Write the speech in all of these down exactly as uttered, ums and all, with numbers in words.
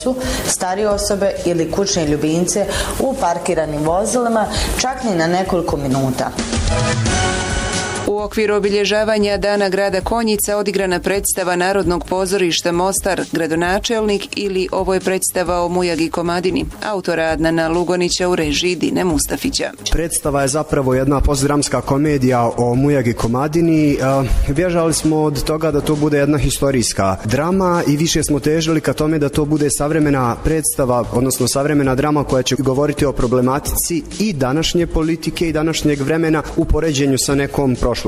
starije osobe ili kućne ljubimce u parkiranim vozilima, čak ni na nekoliko minuta. U okviru obilježavanja Dana grada Konjica odigrana predstava Narodnog pozorišta Mostar, gradonačelnik ili ovo je predstava o Mujagi Komadini, autora Adnana Lugonića u režiji Dine Mustafića. Predstava je zapravo jedna postdramska komedija o Mujagi Komadini. Bježali smo od toga da to bude jedna historijska drama i više smo težili ka tome da to bude savremena predstava, odnosno savremena drama koja će govoriti o problematici i današnje politike i današnjeg vremena u poređenju sa nekom prošlošću.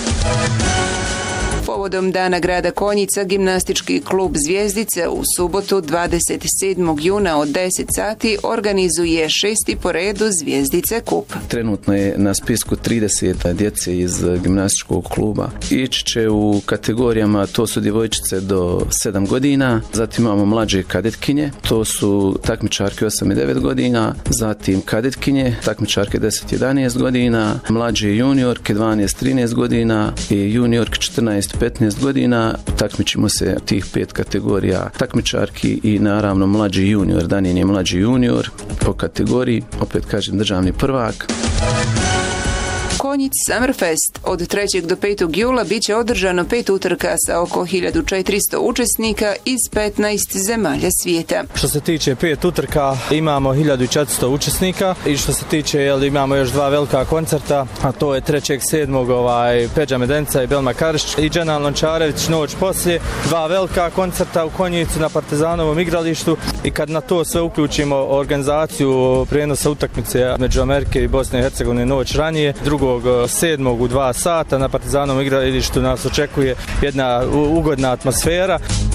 Povodom Dana grada Konjica, gimnastički klub Zvijezdice u subotu dvadeset sedmog juna od deset sati organizuje šesti po redu Zvijezdice kup. Trenutno je na spisku trideset djece iz gimnastičkog kluba. Ići će u kategorijama, to su djevojčice do sedam godina, zatim imamo mlađe kadetkinje, to su takmičarke osam i devet godina, zatim kadetkinje, takmičarke deset i jedanaest godina, mlađe juniorke dvanaest i trinaest godina i juniorke četrnaest i petnaest godina. Takmičimo se tih pet kategorija takmičarki i naravno mlađi junior. Danijel je mlađi junior po kategoriji, opet kažem državni prvak. Konjic Summerfest od trećeg do petog jula bit će održano pet utrka sa oko hiljadu četiristo učesnika iz petnaest zemalja svijeta. Što se tiče pet utrka, imamo hiljadu četiristo učesnika i što se tiče, jel, imamo još dva velika koncerta, a to je trećeg sedmog ovaj, Peđa Medenca i Belma Karišić i Dženan Lončarević noć poslije, dva velika koncerta u Konjicu na Partizanovom igralištu i kad na to sve uključimo organizaciju prijenosa utakmice među Amerike i Bosne i Hercegovine noć ranije, drugog sedmog u dva sata na Partizanovom igralištu nas očekuje jedna ugodna atmosfera.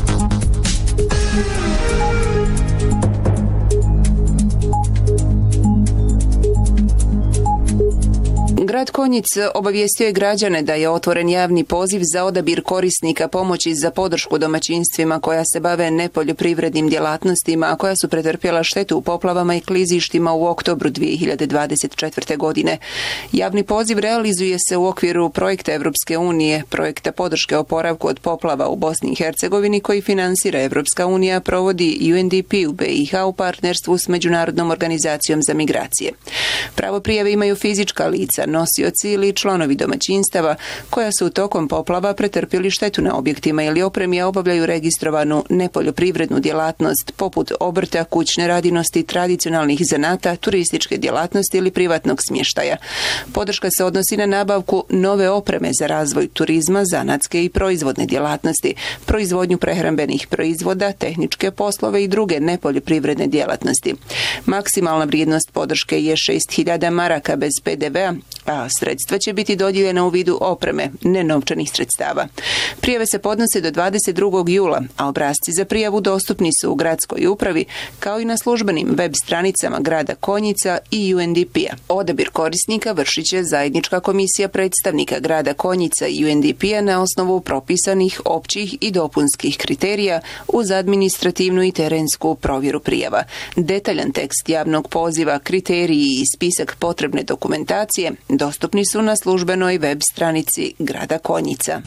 Grad Konjic obavijestio je građane da je otvoren javni poziv za odabir korisnika pomoći za podršku domaćinstvima koja se bave nepoljoprivrednim djelatnostima, a koja su pretrpjela štetu u poplavama i klizištima u oktobru dvije hiljade dvadeset četvrte. godine. Javni poziv realizuje se u okviru projekta Evropske unije, projekta podrške oporavku od poplava u Bosni i Hercegovini koji finansira Evropska unija, provodi U N D P u B i H u partnerstvu s Međunarodnom organizacijom za migracije. Pravo prijave imaju fizička lica, nosioci ili članovi domaćinstava koja su tokom poplava pretrpjeli štetu na objektima ili opremi, a obavljaju registrovanu nepoljoprivrednu djelatnost poput obrta, kućne radinosti, tradicionalnih zanata, turističke djelatnosti ili privatnog smještaja. Podrška se odnosi na nabavku nove opreme za razvoj turizma, zanatske i proizvodne djelatnosti, proizvodnju prehrambenih proizvoda, tehničke poslove i druge nepoljoprivredne djelatnosti. Maksimalna vrijednost podrške je šest hiljada maraka bez P D V-a, a sredstva će biti dodijeljena u vidu opreme, ne novčanih sredstava. Prijave se podnose do dvadeset drugog jula, a obrasci za prijavu dostupni su u gradskoj upravi, kao i na službenim web stranicama grada Konjica i U N D P-a. Odabir korisnika vršit će zajednička komisija predstavnika grada Konjica i U N D P-a na osnovu propisanih općih i dopunskih kriterija uz administrativnu i terensku provjeru prijava. Detaljan tekst javnog poziva, kriteriji i spisak potrebne dokumentacije dostupni su na službenoj web stranici grada Konjica.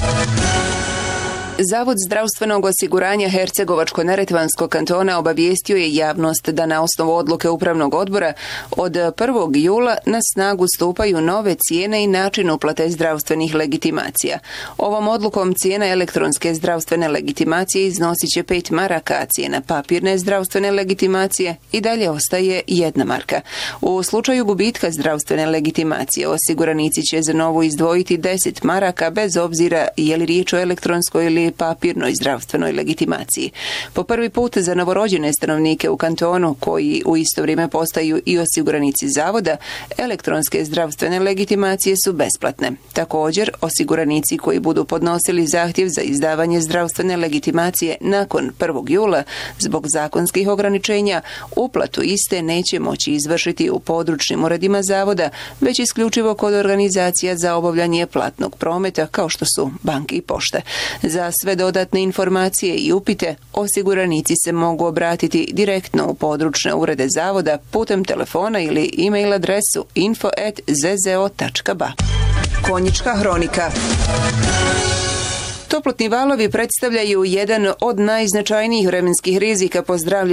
Zavod zdravstvenog osiguranja Hercegovačko-neretvanskog kantona obavijestio je javnost da na osnovu odluke Upravnog odbora od prvog jula na snagu stupaju nove cijene i način uplate zdravstvenih legitimacija. Ovom odlukom cijena elektronske zdravstvene legitimacije iznosit će pet maraka, a cijena papirne zdravstvene legitimacije i dalje ostaje jedna marka. U slučaju gubitka zdravstvene legitimacije osiguranici će za novu izdvojiti deset maraka bez obzira je li riječ o elektronskoj ili papirnoj zdravstvenoj legitimaciji. Po prvi put za novorođene stanovnike u kantonu, koji u isto vrijeme postaju i osiguranici zavoda, elektronske zdravstvene legitimacije su besplatne. Također, osiguranici koji budu podnosili zahtjev za izdavanje zdravstvene legitimacije nakon prvog jula, zbog zakonskih ograničenja, uplatu iste neće moći izvršiti u područnim uredima zavoda, već isključivo kod organizacija za obavljanje platnog prometa, kao što su banke i pošte. Za sve dodatne informacije i upite osiguranici se mogu obratiti direktno u područne urede zavoda putem telefona ili e-mail adresu info at z z o tačka b a. Konjička hronika. Toplotni valovi predstavljaju jedan od najznačajnijih vremenskih rizika po zdravlje